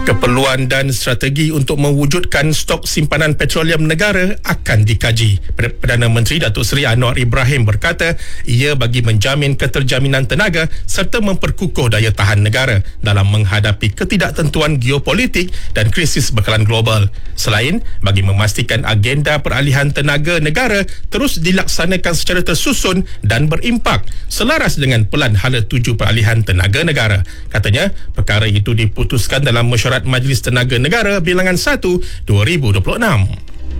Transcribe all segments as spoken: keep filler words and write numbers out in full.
Keperluan dan strategi untuk mewujudkan stok simpanan petroleum negara akan dikaji. Perdana Menteri Datuk Seri Anwar Ibrahim berkata ia bagi menjamin keterjaminan tenaga serta memperkukuh daya tahan negara dalam menghadapi ketidaktentuan geopolitik dan krisis bekalan global. Selain bagi memastikan agenda peralihan tenaga negara terus dilaksanakan secara tersusun dan berimpak selaras dengan Pelan Hala Tuju Peralihan Tenaga Negara. Katanya perkara itu diputuskan dalam mesyuarat Majlis Tenaga Negara Bilangan satu dua ribu dua puluh enam.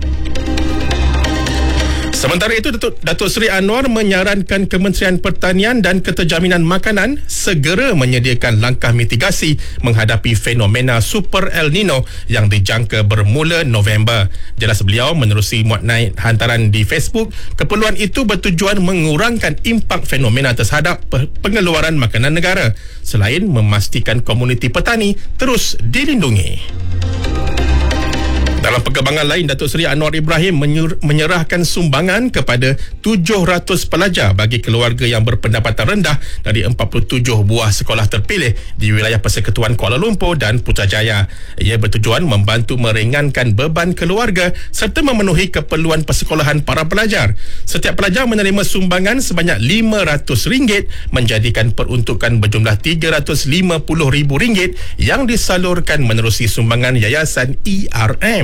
Sementara itu, Datuk, Datuk Seri Anwar menyarankan Kementerian Pertanian dan Keterjaminan Makanan segera menyediakan langkah mitigasi menghadapi fenomena Super El Nino yang dijangka bermula November. Jelas beliau menerusi muat naik hantaran di Facebook, keperluan itu bertujuan mengurangkan impak fenomena terhadap pengeluaran makanan negara selain memastikan komuniti petani terus dilindungi. Dalam perkembangan lain, Datuk Seri Anwar Ibrahim menyerahkan sumbangan kepada tujuh ratus pelajar bagi keluarga yang berpendapatan rendah dari empat puluh tujuh buah sekolah terpilih di wilayah Persekutuan Kuala Lumpur dan Putrajaya. Ia bertujuan membantu meringankan beban keluarga serta memenuhi keperluan persekolahan para pelajar. Setiap pelajar menerima sumbangan sebanyak lima ratus ringgit menjadikan peruntukan berjumlah tiga ratus lima puluh ribu ringgit yang disalurkan menerusi sumbangan Yayasan E R M.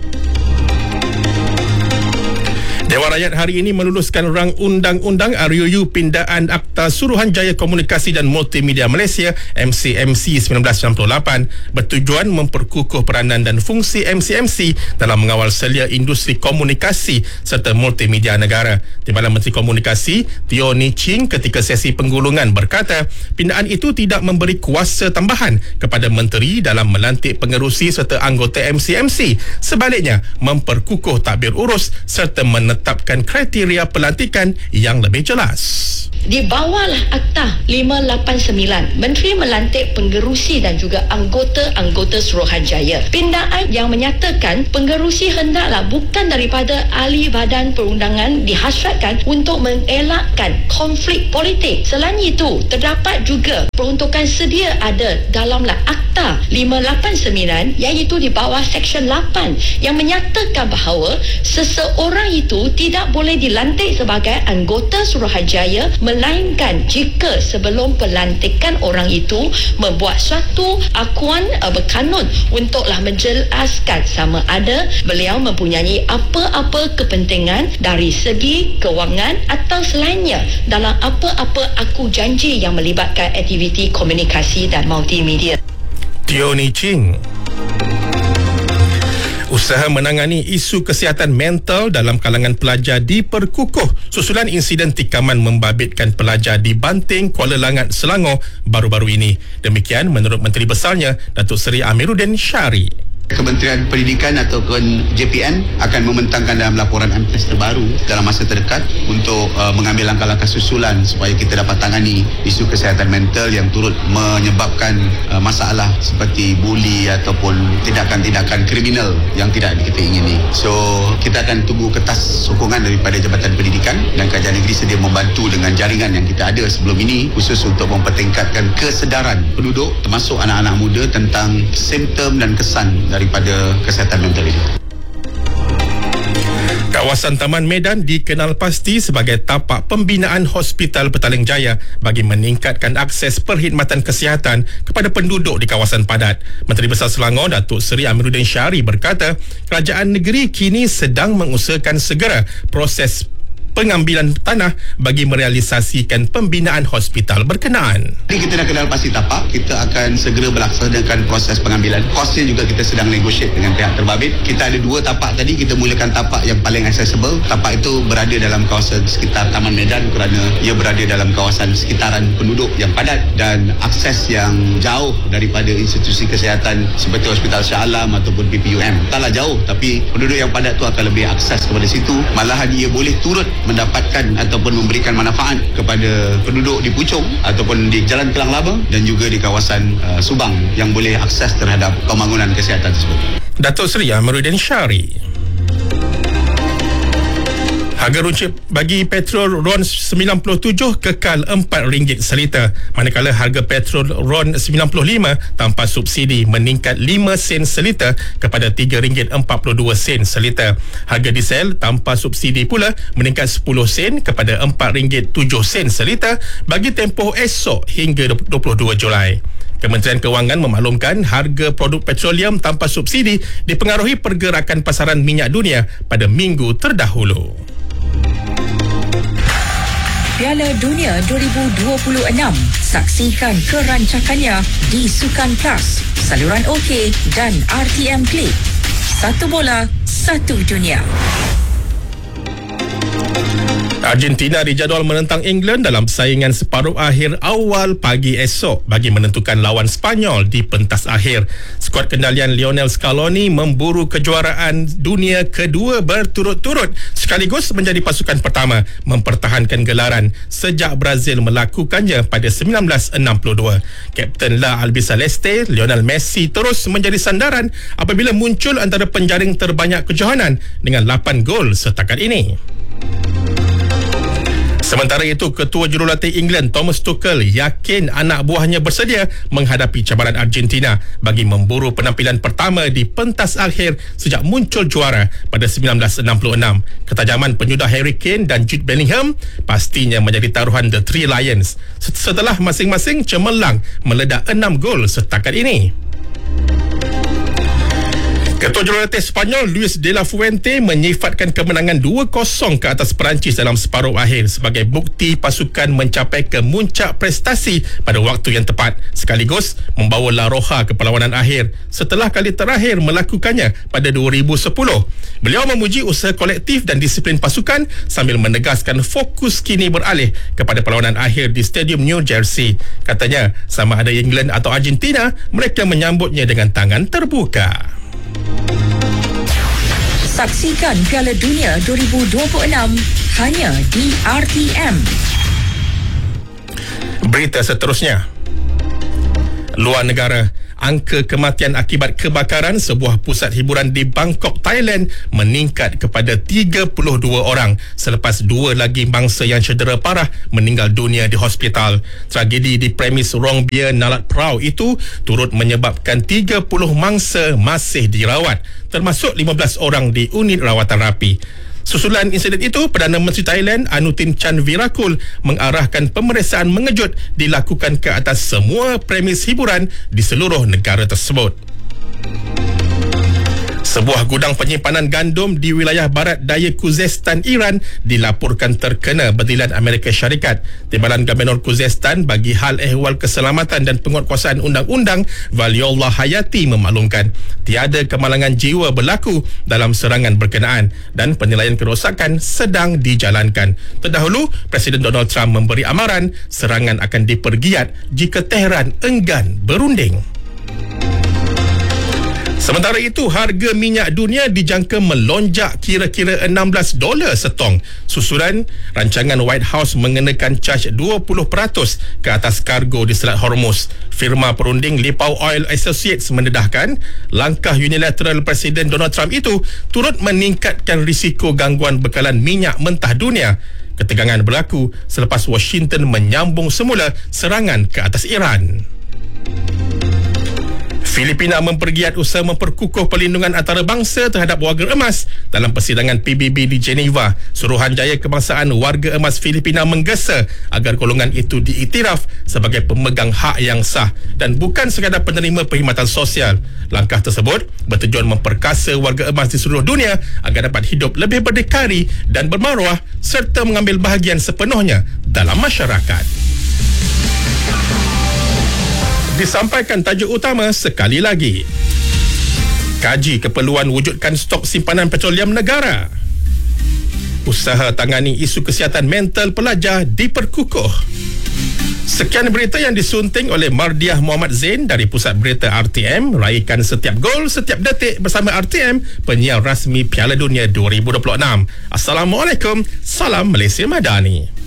Dewan Rakyat hari ini meluluskan rang undang-undang R U U Pindaan Akta Suruhanjaya Komunikasi dan Multimedia Malaysia M C M C seribu sembilan ratus enam puluh lapan bertujuan memperkukuh peranan dan fungsi M C M C dalam mengawal selia industri komunikasi serta multimedia negara. Timbalan Menteri Komunikasi Teo Ni Ching ketika sesi penggulungan berkata pindaan itu tidak memberi kuasa tambahan kepada menteri dalam melantik pengerusi serta anggota M C M C. Sebaliknya, memperkukuh tadbir urus serta menetapkan tetapkan kriteria pelantikan yang lebih jelas. Di bawahlah Akta lima lapan sembilan, Menteri melantik pengerusi dan juga anggota-anggota Suruhanjaya. Pindaan yang menyatakan pengerusi hendaklah bukan daripada ahli badan perundangan dihasratkan untuk mengelakkan konflik politik. Selain itu, terdapat juga peruntukan sedia ada dalamlah Akta lima lapan sembilan iaitu di bawah Seksyen lapan yang menyatakan bahawa seseorang itu tidak boleh dilantik sebagai anggota Suruhanjaya melainkan jika sebelum pelantikan orang itu membuat suatu akuan uh, berkanun untuklah menjelaskan sama ada beliau mempunyai apa-apa kepentingan dari segi kewangan atau selainnya dalam apa-apa aku janji yang melibatkan aktiviti komunikasi dan multimedia. Teo Ni Ching. Usaha menangani isu kesihatan mental dalam kalangan pelajar diperkukuh susulan insiden tikaman membabitkan pelajar di Banting, Kuala Langat, Selangor baru-baru ini. Demikian menurut Menteri Besarnya Datuk Seri Amiruddin Syari. Kementerian Pendidikan ataupun J P N akan membentangkan dalam laporan M P S terbaru dalam masa terdekat untuk uh, mengambil langkah-langkah susulan supaya kita dapat tangani isu kesihatan mental yang turut menyebabkan uh, masalah seperti buli ataupun tindakan-tindakan kriminal yang tidak kita ingini. So, kita akan tunggu kertas sokongan daripada Jabatan Pendidikan dan Kerajaan Negeri sedia membantu dengan jaringan yang kita ada sebelum ini khusus untuk mempertingkatkan kesedaran penduduk termasuk anak-anak muda tentang simptom dan kesan daripada kesihatan mental ini. Kawasan Taman Medan dikenal pasti sebagai tapak pembinaan Hospital Petaling Jaya bagi meningkatkan akses perkhidmatan kesihatan kepada penduduk di kawasan padat. Menteri Besar Selangor Datuk Seri Amiruddin Syari berkata, kerajaan negeri kini sedang mengusahakan segera proses pengambilan tanah bagi merealisasikan pembinaan hospital berkenaan. Jadi kita dah kenal pasti tapak, kita akan segera melaksanakan proses pengambilan. Kosnya juga kita sedang negotiate dengan pihak terbabit. Kita ada dua tapak tadi, kita mulakan tapak yang paling accessible. Tapak itu berada dalam kawasan sekitar Taman Medan kerana ia berada dalam kawasan sekitaran penduduk yang padat dan akses yang jauh daripada institusi kesihatan seperti Hospital Shah Alam ataupun P P U M. Taklah jauh, tapi penduduk yang padat tu akan lebih akses kepada situ. Malahan ia boleh turut mendapatkan ataupun memberikan manfaat kepada penduduk di Puchong ataupun di Jalan Kelang Laba dan juga di kawasan uh, Subang yang boleh akses terhadap pembangunan kesihatan tersebut. Datuk Seri Amiruddin Syari. Harga runcit bagi petrol RON sembilan puluh tujuh kekal empat ringgit seliter, manakala harga petrol RON sembilan puluh lima tanpa subsidi meningkat lima sen seliter kepada tiga ringgit empat puluh dua sen seliter. Harga diesel tanpa subsidi pula meningkat sepuluh sen kepada empat ringgit tujuh sen seliter bagi tempoh esok hingga dua puluh dua Julai. Kementerian Kewangan memaklumkan harga produk petroleum tanpa subsidi dipengaruhi pergerakan pasaran minyak dunia pada minggu terdahulu. Piala Dunia dua ribu dua puluh enam. Saksikan kerancakannya di Sukan Plus, saluran OK dan R T M Klik. Satu bola, satu dunia. Argentina dijadual menentang England dalam persaingan separuh akhir awal pagi esok bagi menentukan lawan Sepanyol di pentas akhir. Skuad kendalian Lionel Scaloni memburu kejuaraan dunia kedua berturut-turut sekaligus menjadi pasukan pertama mempertahankan gelaran sejak Brazil melakukannya pada sembilan belas enam puluh dua. Kapten La Albiceleste Lionel Messi terus menjadi sandaran apabila muncul antara penjaring terbanyak kejohanan dengan lapan gol setakat ini. Sementara itu, Ketua Jurulatih England Thomas Tuchel yakin anak buahnya bersedia menghadapi cabaran Argentina bagi memburu penampilan pertama di pentas akhir sejak muncul juara pada sembilan belas enam puluh enam. Ketajaman penyudah Harry Kane dan Jude Bellingham pastinya menjadi taruhan The Three Lions setelah masing-masing cemerlang meledak enam gol setakat ini. Ketua Jurulatih Sepanyol Luis de la Fuente menyifatkan kemenangan dua kosong ke atas Perancis dalam separuh akhir sebagai bukti pasukan mencapai kemuncak prestasi pada waktu yang tepat sekaligus membawa La Roja ke perlawanan akhir setelah kali terakhir melakukannya pada dua ribu sepuluh. Beliau memuji usaha kolektif dan disiplin pasukan sambil menegaskan fokus kini beralih kepada perlawanan akhir di Stadium New Jersey. Katanya, sama ada England atau Argentina, mereka menyambutnya dengan tangan terbuka. Saksikan Piala Dunia dua ribu dua puluh enam hanya di R T M. Berita seterusnya. Luar negara, angka kematian akibat kebakaran sebuah pusat hiburan di Bangkok, Thailand meningkat kepada tiga puluh dua orang selepas dua lagi mangsa yang cedera parah meninggal dunia di hospital. Tragedi di premis Rongpia Nalat Prau itu turut menyebabkan tiga puluh mangsa masih dirawat, termasuk lima belas orang di unit rawatan rapi. Susulan insiden itu, Perdana Menteri Thailand Anutin Chanvirakul mengarahkan pemeriksaan mengejut dilakukan ke atas semua premis hiburan di seluruh negara tersebut. Sebuah gudang penyimpanan gandum di wilayah barat daya Khuzestan, Iran dilaporkan terkena bentilan Amerika Syarikat. Timbalan Gubernur Khuzestan bagi hal ehwal keselamatan dan penguatkuasaan undang-undang Valiullah Hayati memaklumkan tiada kemalangan jiwa berlaku dalam serangan berkenaan dan penilaian kerosakan sedang dijalankan. Terdahulu, Presiden Donald Trump memberi amaran serangan akan dipergiat jika Tehran enggan berunding. Sementara itu, harga minyak dunia dijangka melonjak kira-kira enam belas dolar setong susulan rancangan White House mengenakan caj dua puluh peratus ke atas kargo di Selat Hormuz. Firma perunding Lipau Oil Associates mendedahkan langkah unilateral Presiden Donald Trump itu turut meningkatkan risiko gangguan bekalan minyak mentah dunia. Ketegangan berlaku selepas Washington menyambung semula serangan ke atas Iran. Filipina mempergiat usaha memperkukuh perlindungan antarabangsa terhadap warga emas dalam persidangan P B B di Geneva. Suruhanjaya Kebangsaan Warga Emas Filipina menggesa agar golongan itu diiktiraf sebagai pemegang hak yang sah dan bukan sekadar penerima perkhidmatan sosial. Langkah tersebut bertujuan memperkasa warga emas di seluruh dunia agar dapat hidup lebih berdikari dan bermaruah serta mengambil bahagian sepenuhnya dalam masyarakat. Disampaikan tajuk utama sekali lagi. Kaji keperluan wujudkan stok simpanan petroleum negara. Usaha tangani isu kesihatan mental pelajar diperkukuh. Sekian berita yang disunting oleh Mardiah Muhammad Zain dari Pusat Berita R T M. Raikan setiap gol, setiap detik bersama R T M, penyiar rasmi Piala Dunia dua ribu dua puluh enam. Assalamualaikum, salam Malaysia Madani.